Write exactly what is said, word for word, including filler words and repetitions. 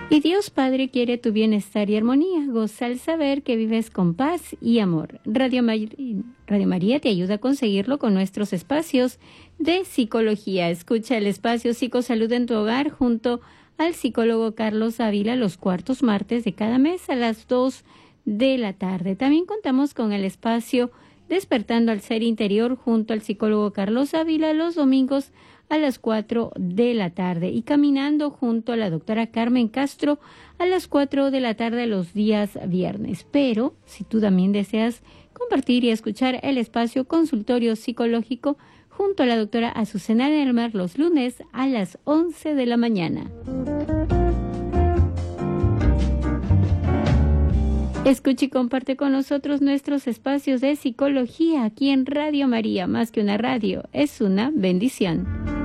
Y Dios Padre quiere tu bienestar y armonía. Goza al saber que vives con paz y amor. Radio, Mar Radio María te ayuda a conseguirlo con nuestros espacios de psicología. Escucha el espacio Psicosalud en tu hogar junto al psicólogo Carlos Ávila los cuartos martes de cada mes a las dos de la tarde. También contamos con el espacio Despertando al Ser Interior junto al psicólogo Carlos Ávila los domingos a las cuatro de la tarde y Caminando junto a la doctora Carmen Castro a las cuatro de la tarde los días viernes. Pero si tú también deseas compartir y escuchar el espacio Consultorio Psicológico junto a la doctora Azucena Nelmar los lunes a las once de la mañana. Escucha y comparte con nosotros nuestros espacios de psicología aquí en Radio María. Más que una radio, es una bendición.